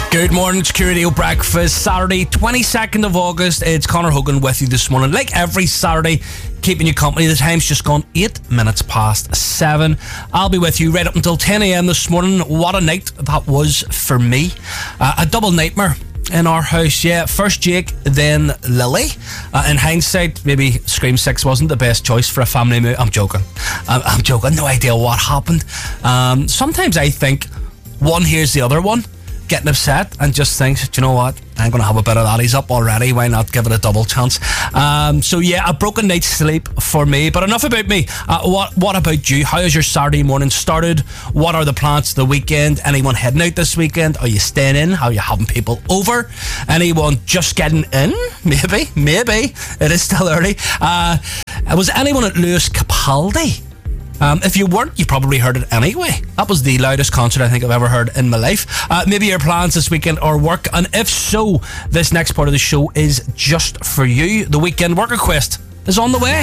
Good morning, it's Radio Breakfast, Saturday 22nd of August. It's Conor Hogan with you this morning. Like every Saturday, keeping you company. The time's just gone 8 minutes past 7. I'll be with you right up until 10 a.m. this morning. What a night that was for me. A double nightmare in our house, yeah. First Jake, then Lily. In hindsight, maybe Scream 6 wasn't the best choice for a family movie. I'm joking. I'm joking. No idea what happened. Sometimes I think one hears the other one getting upset and just thinks, do you know what, I'm going to have a bit of that. He's up already, why not give it a double chance? So yeah, a broken night's sleep for me. But enough about me. What about you? How has your Saturday morning started? What are the plans for the weekend? Anyone heading out this weekend? Are you staying in? How are you having people over? Anyone just getting in? Maybe it is still early. Was anyone at Lewis Capaldi? If you weren't, you probably heard it anyway. That was the loudest concert I think I've ever heard in my life. Maybe your plans this weekend or work, and if so, this next part of the show is just for you. The weekend work request is on the way.